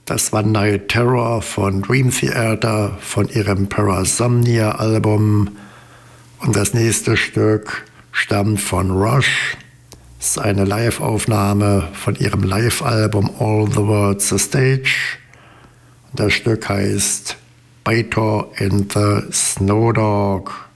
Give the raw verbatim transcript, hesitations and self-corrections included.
Das war Night Terror von Dream Theater von ihrem Parasomnia-Album. Und das nächste Stück stammt von Rush. Es ist eine Live-Aufnahme von ihrem Live-Album All the World's a Stage. Das Stück heißt Biter and the Snow Dog.